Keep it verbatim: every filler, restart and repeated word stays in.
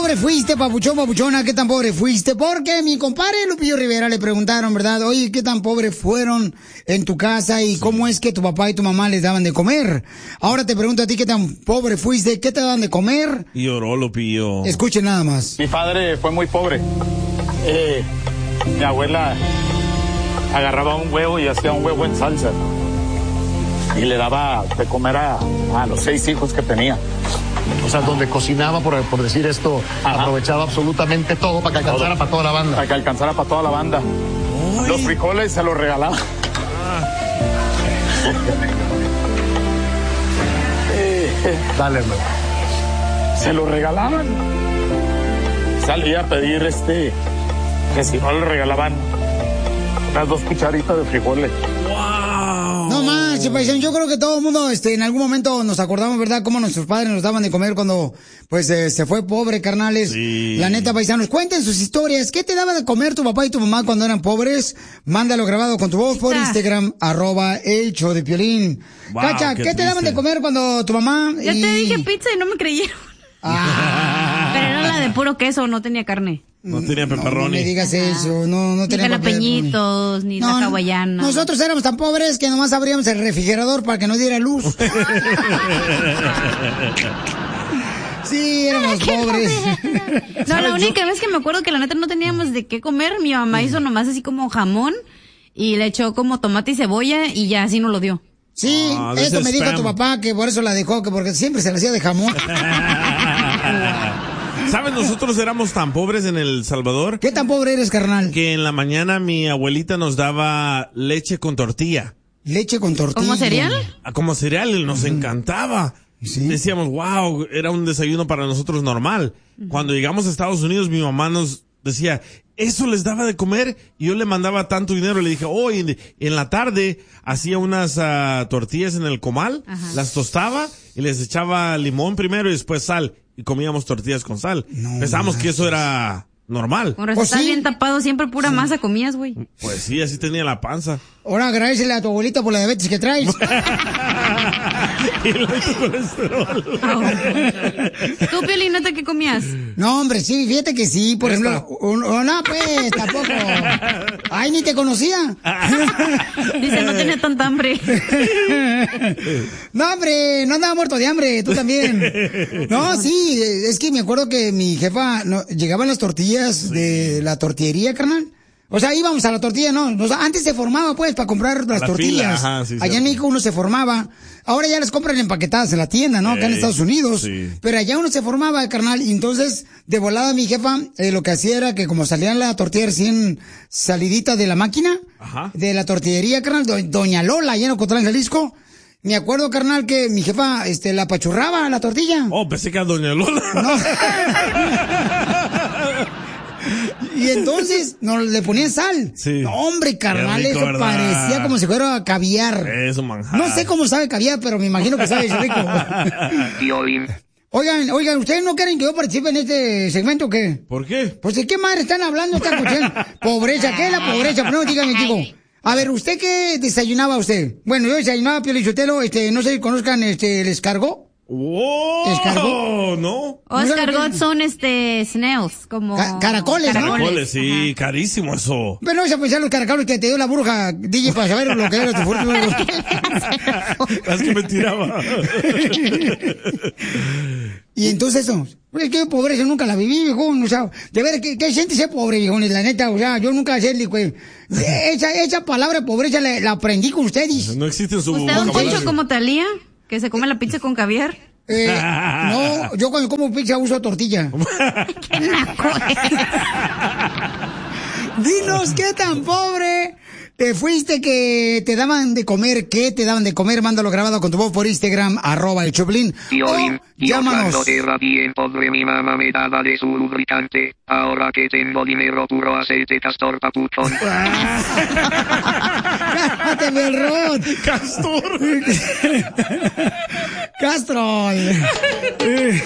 pobre fuiste, papuchón, papuchona? ¿Qué tan pobre fuiste? Porque mi compadre Lupillo Rivera le preguntaron, ¿verdad? Oye, ¿qué tan pobre fueron en tu casa y sí. cómo es que tu papá y tu mamá les daban de comer? Ahora te pregunto a ti, ¿qué tan pobre fuiste? ¿Qué te daban de comer? Y lloró Lupillo. Escuchen nada más. Mi padre fue muy pobre. Eh, mi abuela agarraba un huevo y hacía un huevo en salsa. Y le daba de comer a, a los seis hijos que tenía. O sea, donde cocinaba, por, por decir esto, Ajá. aprovechaba absolutamente todo para que alcanzara todo. Para toda la banda. Para que alcanzara para toda la banda. Uy. Los frijoles se los regalaba. Ah. eh, eh. Dale, hermano. Se los regalaban. Salía a pedir este, que si no le regalaban unas dos cucharitas de frijoles. No más, paisano, yo creo que todo el mundo, este, en algún momento nos acordamos, ¿verdad?, cómo nuestros padres nos daban de comer cuando, pues, eh, se fue pobre, carnales. Sí. La neta, paisanos, cuenten sus historias. ¿Qué te daba de comer tu papá y tu mamá cuando eran pobres? Mándalo grabado con tu voz por Instagram, arroba el show de Piolín. Wow, Cacha, ¿qué, ¿qué te daban de comer cuando tu mamá y... Yo te dije pizza y no me creyeron. Ah. Pero era la de puro queso, no tenía carne. No tenía pepperoni. No, no me digas eso, no, no tenía ni jalapeñitos, ni no, la hawaiana. Nosotros éramos tan pobres que nomás abríamos el refrigerador para que nos diera luz. Sí, éramos pobres. No, la única vez que me acuerdo que la neta no teníamos de qué comer, mi mamá hizo nomás así como jamón y le echó como tomate y cebolla y ya así no lo dio. Sí, ah, eso me spam. Dijo tu papá que por eso la dejó, que porque siempre se la hacía de jamón. ¿Sabes? Nosotros éramos tan pobres en El Salvador. ¿Qué tan pobre eres, carnal? Que en la mañana mi abuelita nos daba leche con tortilla. ¿Leche con tortilla? ¿Como cereal? Como cereal, nos mm. encantaba. ¿Sí? Decíamos, wow, era un desayuno para nosotros normal. Mm. Cuando llegamos a Estados Unidos, mi mamá nos decía, eso les daba de comer, y yo le mandaba tanto dinero. Le dije, oh, en, en la tarde hacía unas uh, tortillas en el comal, Ajá. las tostaba y les echaba limón primero y después sal. Y comíamos tortillas con sal. No, Pensamos no, que eso era normal. Con razón, estás sí? bien tapado, siempre pura sí. masa comías, güey. Pues sí, así tenía la panza. Ahora agradecele a tu abuelita por la diabetes que traes. Y el alto colesterol. Oh. ¿Tú, Piolín, neta, qué comías? No, hombre, sí, fíjate que sí. Por ¿Esta? ejemplo, un, un, no, pues, tampoco. Ay, ni te conocía. Dice, no tenía tanta hambre. No, hombre, no andaba muerto de hambre, tú también. No, sí, es que me acuerdo que mi jefa, no, llegaban las tortillas sí. de la tortillería, carnal. O sea, íbamos a la tortilla, no, o sea, antes se formaba, pues, para comprar las la tortillas. Fila, ajá, sí, allá sí. en México uno se formaba. Ahora ya las compran empaquetadas en la tienda, ¿no? Acá Ey, en Estados Unidos. Sí. Pero allá uno se formaba, carnal. Y entonces, de volada, mi jefa, eh, lo que hacía era que como salían la tortilla recién salidita de la máquina, Ajá. de la tortillería, carnal, do, doña Lola, allá en Ocotlán, Jalisco. Me acuerdo, carnal, que mi jefa, este, la apachurraba la tortilla. Oh, pensé que era doña Lola. No. Y entonces nos le ponían sal. Sí. No, hombre, carnal, rico, eso ¿verdad? Parecía como si fuera caviar. Eso, manjar. No sé cómo sabe caviar, pero me imagino que sabe rico. Oigan, oigan, ¿ustedes no quieren que yo participe en este segmento o qué? ¿Por qué? Pues de qué madre están hablando esta cuestión. Pobreza, ¿qué es la pobreza? Pero no, dígame, digo. A ver, ¿usted qué desayunaba usted? Bueno, yo desayunaba Piolín Sotelo, este, no sé si conozcan este, el escargot. ¡Wow! ¿Escargot? ¿No? O escargot son, este, snails, como... Ca caracoles, ¿no? Caracoles, sí, Ajá. carísimo eso. Pero no vas a pensar los caracoles que te dio la bruja, D J, para saber lo que era tu fortuna. Las que me tiraba. Y entonces eso, es que pobreza nunca la viví, viejo, o sea, de ver, ¿qué, qué siente ser pobre, viejo? La neta, o sea, yo nunca sé, pues, esa, esa palabra pobreza la, la aprendí con ustedes. No existe en su ¿Usted, don Poncho, como Talía, que se come la pizza con caviar? Eh, no, yo cuando como pizza uso tortilla. ¡Qué naco! Dinos, ¿qué tan pobre te fuiste que te daban de comer? ¿Qué te daban de comer? Mándalo grabado con tu voz por Instagram, arroba el Choplin. Piolín, yo cuando era bien pobre mi mamá me daba de su lubricante. Ahora que tengo dinero puro aceite castor papuchón. ¡Cálmate, Belrón! ¡Castor! ¡Castrol!